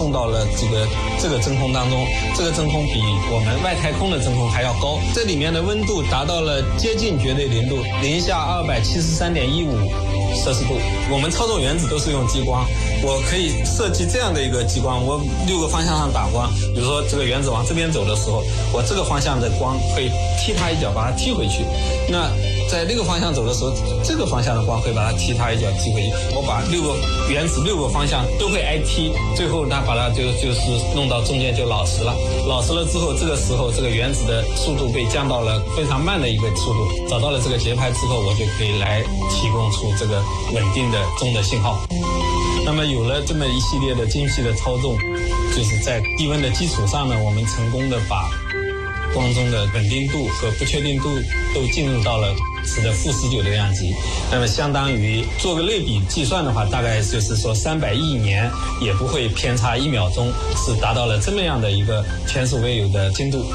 送到了这个真空当中，这个真空比我们外太空的真空还要高，这里面的温度达到了接近绝对零度，零下273.15摄氏度。我们操作原子都是用激光，我可以设计这样的一个激光，我6个方向上打光，比如说这个原子往这边走的时候，我这个方向的光会踢它一脚把它踢回去，那在那个方向走的时候，这个方向的光会把它踢它一脚踢回去，我把原子6个方向都会挨踢，最后它把它就是弄到中间就老实了。老实了之后，这个时候这个原子的速度被降到了非常慢的一个速度，找到了这个节拍之后，我就可以来提供出这个稳定的钟的信号。那么有了这么一系列的精细的操纵，就是在低温的基础上呢，我们成功的把光中的稳定度和不确定度都进入到了10⁻⁴的量级，那么相当于做个类比计算的话，大概就是说300亿年也不会偏差1秒钟，是达到了这么样的一个前所未有的精度。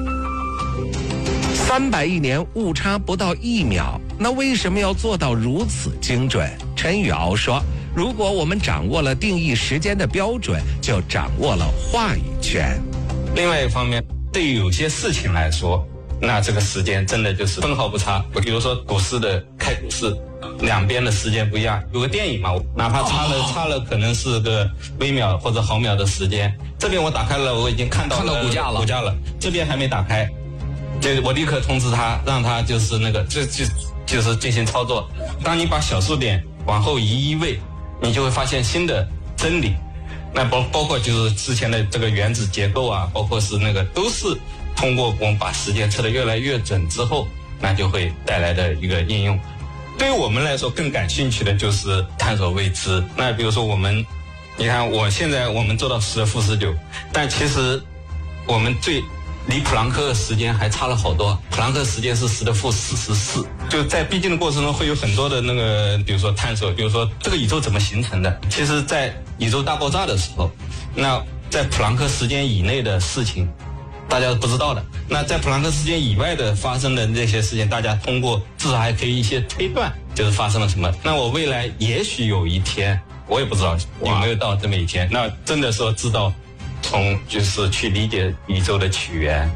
300亿年误差不到1秒，那为什么要做到如此精准？陈宇敖说，如果我们掌握了定义时间的标准，就掌握了话语权。 另外一方面，对于有些事情来说，那这个时间真的就是分毫不差。比如说股市的开股市，两边的时间不一样。有个电影嘛，哪怕差了可能是个微秒或者毫秒的时间，这边我打开了，我已经看到股价了，这边还没打开，就我立刻通知他，让他就是就是进行操作。当你把小数点往后移一位，你就会发现新的真理。那包括就是之前的这个原子结构啊，包括是都是通过我们把时间测得越来越准之后，那就会带来的一个应用。对于我们来说更感兴趣的就是探索未知。那比如说你看现在我们做到10⁻⁴，但其实我们离普朗克时间还差了好多，普朗克时间是10⁻44，就在必经的过程中会有很多的比如说探索，比如说这个宇宙怎么形成的。其实在宇宙大爆炸的时候，那在普朗克时间以内的事情大家都不知道的，那在普朗克时间以外的发生的这些事情，大家通过至少还可以一些推断，就是发生了什么。那我未来也许有一天，我也不知道有没有到这么一天，那真的说知道就是去理解宇宙的起源。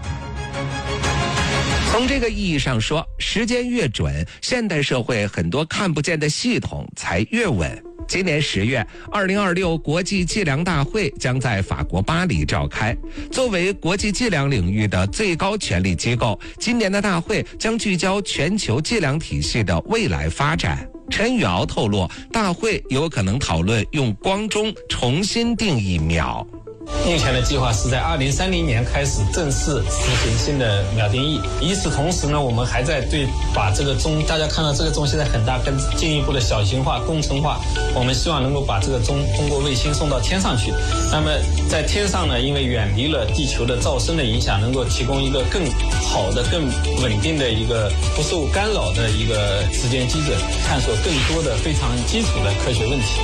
从这个意义上说，时间越准，现代社会很多看不见的系统才越稳。今年10月，2026国际计量大会将在法国巴黎召开。作为国际计量领域的最高权力机构，今年的大会将聚焦全球计量体系的未来发展。陈宇敖透露，大会有可能讨论用光钟重新定义秒。 目前的计划是在2030年开始正式实行新的秒定义。与此同时呢，我们还在把这个钟，大家看到这个钟现在很大，更进一步的小型化、工程化。我们希望能够把这个钟通过卫星送到天上去。那么在天上呢，因为远离了地球的噪声的影响，能够提供一个更好的、更稳定的一个不受干扰的一个时间基准，探索更多的非常基础的科学问题。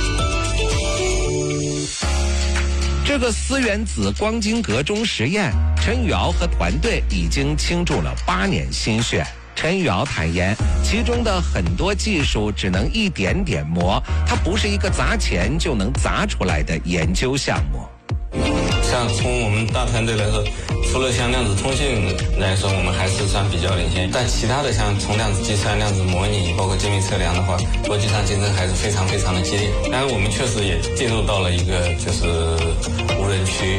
这个丝原子光晶格钟实验，陈宇敖和团队已经倾注了8年心血。陈宇敖坦言，其中的很多技术只能一点点磨，它不是一个砸钱就能砸出来的研究项目。 像从我们大团队来说，除了像量子通信来说，我们还是算比较领先。但其他的像从量子计算、量子模拟，包括精密测量的话，逻辑上竞争还是非常非常的激烈。当然，我们确实也进入到了一个就是无人区。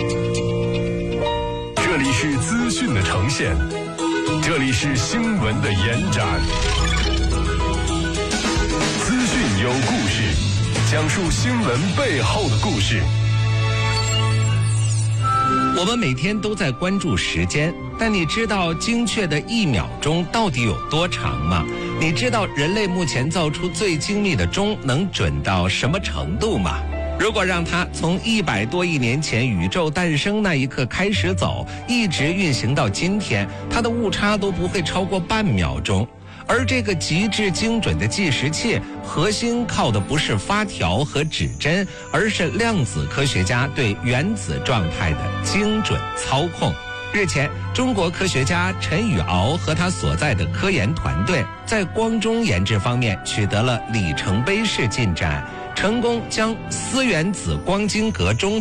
这里是资讯的呈现，这里是新闻的延展。资讯有故事，讲述新闻背后的故事。 我们每天都在关注时间，但你知道精确的1秒钟到底有多长吗？你知道人类目前造出最精密的钟能准到什么程度吗？如果让它从100多亿年前宇宙诞生那一刻开始走，一直运行到今天，它的误差都不会超过半秒钟。而这个极致精准的计时器，核心靠的不是发条和指针，而是量子科学家对原子状态的精准操控。日前，中国科学家陈宇敖和他所在的科研团队在光钟研制方面取得了里程碑式进展，成功将丝原子光晶格钟